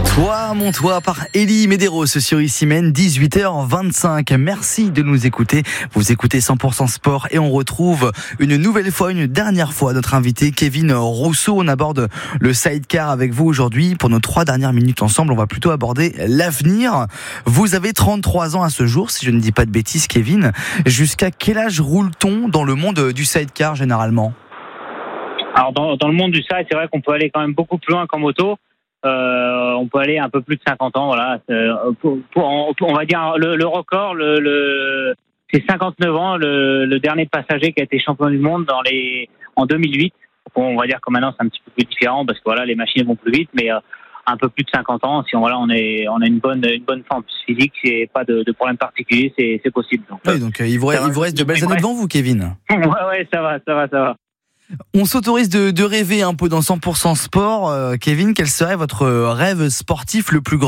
Toi, mon toit par Elie Medeiros sur Issy-Menne, 18h25. Merci de nous écouter. Vous écoutez 100% Sport et on retrouve une nouvelle fois, une dernière fois notre invité Kevin Rousseau. On aborde le sidecar avec vous aujourd'hui. Pour nos 3 dernières minutes ensemble, on va plutôt aborder l'avenir. Vous avez 33 ans à ce jour, si je ne dis pas de bêtises, Kevin. Jusqu'à quel âge roule-t-on dans le monde du sidecar généralement ? Alors dans le monde du side, c'est vrai qu'on peut aller quand même beaucoup plus loin qu'en moto. On peut aller un peu plus de 50 ans, voilà. On va dire le record, c'est 59 ans. Le dernier passager qui a été champion du monde en 2008. On va dire que maintenant c'est un petit peu plus différent parce que voilà, les machines vont plus vite, mais un peu plus de 50 ans. Si on a une bonne forme physique, c'est pas de problème particulier, c'est possible. Donc il vous reste de belles années devant vous, Kevin. Ouais, ça va. On s'autorise de rêver un peu dans 100% Sport. Kevin, quel serait votre rêve sportif le plus grand ?